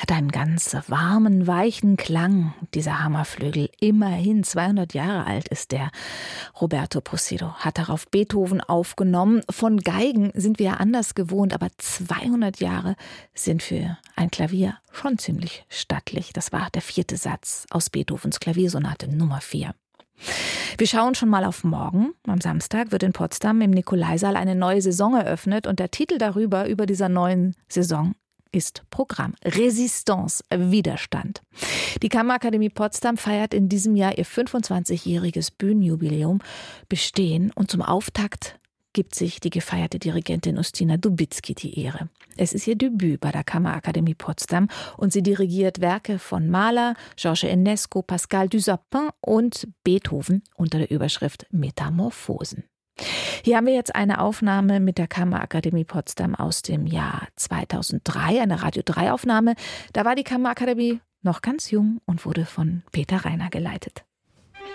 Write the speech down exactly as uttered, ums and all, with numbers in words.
Hat einen ganz warmen, weichen Klang, dieser Hammerflügel. Immerhin zweihundert Jahre alt ist der. Roberto Pucido hat darauf Beethoven aufgenommen. Von Geigen sind wir ja anders gewohnt, aber zweihundert Jahre sind für ein Klavier schon ziemlich stattlich. Das war der vierte Satz aus Beethovens Klaviersonate Nummer vier. Wir schauen schon mal auf morgen. Am Samstag wird in Potsdam im Nikolaisaal eine neue Saison eröffnet und der Titel darüber, über dieser neuen Saison, ist Programm. Resistance, Widerstand. Die Kammerakademie Potsdam feiert in diesem Jahr ihr fünfundzwanzigjähriges Bühnenjubiläum bestehen und zum Auftakt gibt sich die gefeierte Dirigentin Ustina Dubicki die Ehre. Es ist ihr Debüt bei der Kammerakademie Potsdam und sie dirigiert Werke von Mahler, Georges Enesco, Pascal Dussapin und Beethoven unter der Überschrift Metamorphosen. Hier haben wir jetzt eine Aufnahme mit der Kammerakademie Potsdam aus dem Jahr zweitausenddrei, eine Radio drei Aufnahme. Da war die Kammerakademie noch ganz jung und wurde von Peter Reiner geleitet.